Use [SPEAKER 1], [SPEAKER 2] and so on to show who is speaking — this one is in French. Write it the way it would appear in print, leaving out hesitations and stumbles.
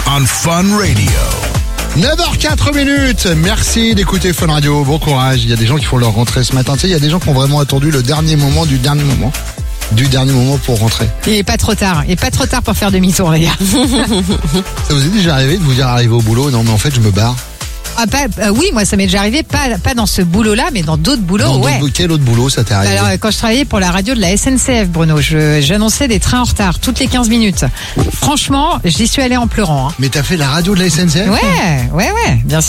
[SPEAKER 1] on Fun Radio.
[SPEAKER 2] 9h04. Merci d'écouter Fun Radio. Bon courage. Il y a des gens qui font leur rentrée ce matin. Tu sais, il y a des gens qui ont vraiment attendu le dernier moment du dernier moment pour rentrer.
[SPEAKER 3] Il est pas trop tard. Il est pas trop tard pour faire demi-tour, les gars.
[SPEAKER 2] Ça vous est déjà arrivé de vous dire arriver au boulot? Non, mais en fait, je me barre.
[SPEAKER 3] Oui, moi ça m'est déjà arrivé, pas dans ce boulot-là, mais dans d'autres boulots, ouais.
[SPEAKER 2] Quel autre boulot ça t'est arrivé?
[SPEAKER 3] Alors, quand je travaillais pour la radio de la SNCF, Bruno, j'annonçais des trains en retard toutes les 15 minutes. Franchement, j'y suis allée en pleurant. Hein.
[SPEAKER 2] Mais t'as fait la radio de la SNCF?
[SPEAKER 3] Ouais, bien sûr.